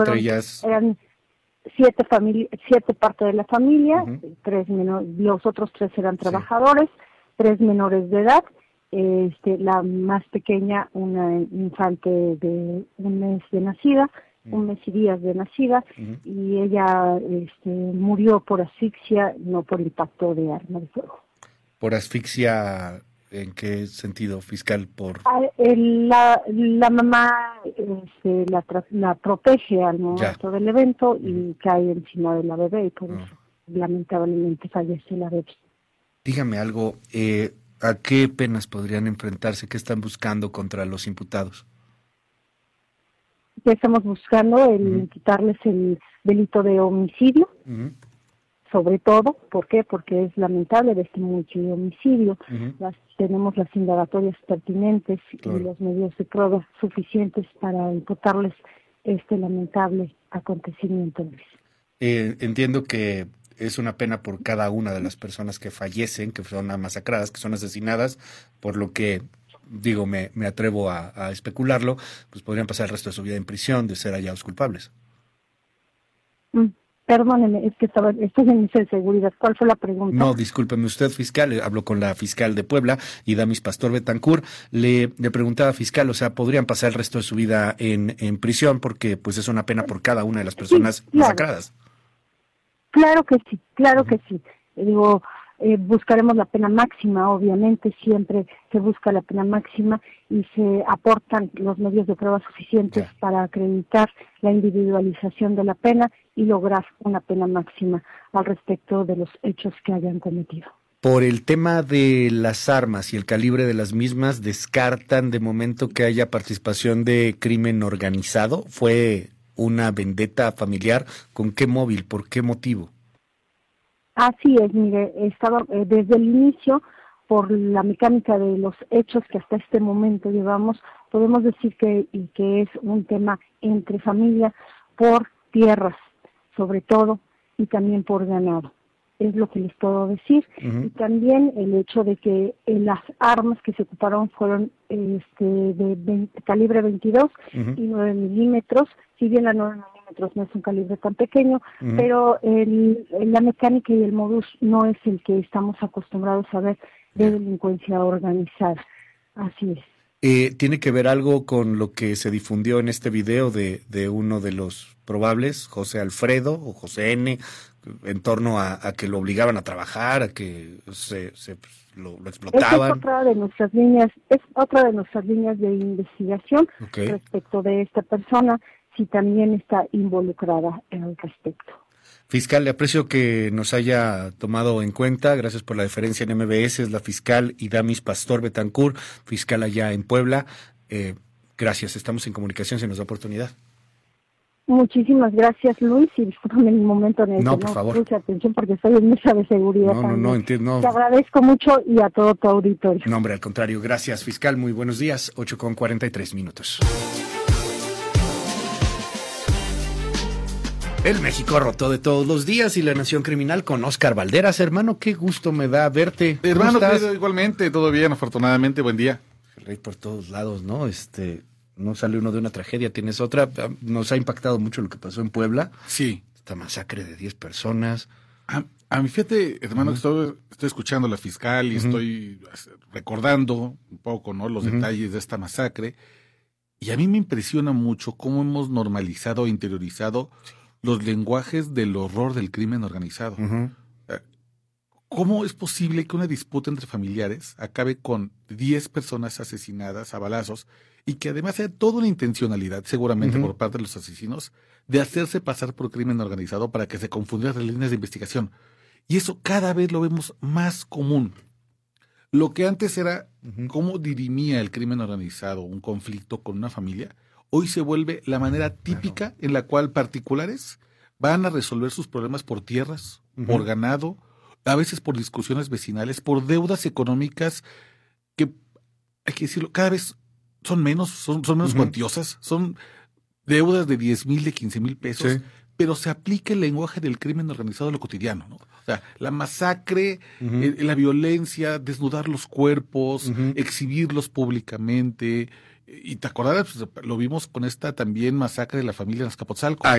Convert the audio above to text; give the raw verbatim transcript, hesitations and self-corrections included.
Entre ellas... Eran siete familias, siete parte de la familia, uh-huh. tres menor, los otros tres eran trabajadores, sí. tres menores de edad, este, la más pequeña, una infante de un mes de nacida, uh-huh. un mes y días de nacida, uh-huh. y ella este, murió por asfixia, no por impacto de arma de fuego. ¿Por asfixia en qué sentido, fiscal? Por ah, el, la, la mamá este, la, la protege al momento ya. del evento y uh-huh. cae encima de la bebé y por uh-huh. eso lamentablemente fallece la bebé. Dígame algo, eh, ¿a qué penas podrían enfrentarse? ¿Qué están buscando contra los imputados? Ya estamos buscando el uh-huh. quitarles el delito de homicidio, uh-huh. sobre todo, ¿por qué? Porque es lamentable de este multihomicidio. Uh-huh. Las, tenemos las indagatorias pertinentes claro. y los medios de prueba suficientes para imputarles este lamentable acontecimiento. Eh, entiendo que es una pena por cada una de las personas que fallecen, que son masacradas, que son asesinadas, por lo que, digo, me, me atrevo a, a especularlo, pues podrían pasar el resto de su vida en prisión de ser hallados culpables. Mm. Perdóneme, es que estaba, estoy en misa de seguridad. ¿Cuál fue la pregunta? No, discúlpeme usted, fiscal. Hablo con la fiscal de Puebla, Idamis Pastor Betancur. Le, le preguntaba, fiscal, o sea, ¿podrían pasar el resto de su vida en, en prisión? Porque pues es una pena por cada una de las personas sí, claro. masacradas. Claro que sí, claro uh-huh. que sí. Digo, eh, buscaremos la pena máxima, obviamente, siempre se busca la pena máxima y se aportan los medios de prueba suficientes yeah. para acreditar la individualización de la pena y lograr una pena máxima al respecto de los hechos que hayan cometido. Por el tema de las armas y el calibre de las mismas, ¿descartan de momento que haya participación de crimen organizado? ¿Fue una vendetta familiar? ¿Con qué móvil? ¿Por qué motivo? Así es, mire, estaba eh, desde el inicio, por la mecánica de los hechos que hasta este momento llevamos, podemos decir que, y que es un tema entre familia por tierras, sobre todo, y también por ganado. Es lo que les puedo decir. Uh-huh. Y también el hecho de que eh, las armas que se ocuparon fueron este, de veinte, calibre veintidós uh-huh. y nueve milímetros, si bien la nueve milímetros no es un calibre tan pequeño, uh-huh. pero el, la mecánica y el modus no es el que estamos acostumbrados a ver de yeah. delincuencia organizada. Así es. Eh, ¿Tiene que ver algo con lo que se difundió en este video de, de uno de los probables, José Alfredo o José N., en torno a, a que lo obligaban a trabajar, a que se, se lo, lo explotaban? Es otra de nuestras líneas, es otra de nuestras líneas de investigación okay. respecto de esta persona, si también está involucrada al respecto. Fiscal, le aprecio que nos haya tomado en cuenta. Gracias por la deferencia en M B S. Es la fiscal Idamis Pastor Betancur, fiscal allá en Puebla. Eh, gracias, estamos en comunicación, se nos da oportunidad. Muchísimas gracias, Luis, y discúlpame el momento en el no, que por no favor. puse atención porque estoy en mesa de seguridad. No, no, no, entiendo. Te agradezco mucho y a todo tu auditorio. No, hombre, al contrario. Gracias, fiscal. Muy buenos días. ocho con cuarenta y tres minutos. El México roto de todos los días y la Nación Criminal con Oscar Valderas. Hermano, qué gusto me da verte. Hermano, querido, igualmente, todo bien, afortunadamente, buen día. El rey por todos lados, ¿no? Este, no sale uno de una tragedia, tienes otra. Nos ha impactado mucho lo que pasó en Puebla. Sí. Esta masacre de diez personas. A, a mi fíjate, hermano, uh-huh. estoy, estoy escuchando a la fiscal y uh-huh. estoy recordando un poco, ¿no? Los uh-huh. detalles de esta masacre. Y a mí me impresiona mucho cómo hemos normalizado e interiorizado sí. los lenguajes del horror del crimen organizado. Uh-huh. ¿Cómo es posible que una disputa entre familiares acabe con diez personas asesinadas a balazos y que además haya toda una intencionalidad, seguramente uh-huh. por parte de los asesinos, de hacerse pasar por crimen organizado para que se confundieran las líneas de investigación? Y eso cada vez lo vemos más común. Lo que antes era uh-huh. cómo dirimía el crimen organizado un conflicto con una familia, hoy se vuelve la manera típica claro. en la cual particulares van a resolver sus problemas por tierras, uh-huh. por ganado, a veces por discusiones vecinales, por deudas económicas que, hay que decirlo, cada vez son menos, son, son menos uh-huh. cuantiosas, son deudas de diez mil, de quince mil pesos, sí. pero se aplica el lenguaje del crimen organizado a lo cotidiano, ¿no? O sea, la masacre, uh-huh. eh, la violencia, desnudar los cuerpos, uh-huh. exhibirlos públicamente, Y te acordarás, pues, lo vimos con esta también masacre de la familia en Azcapotzalco. Ah,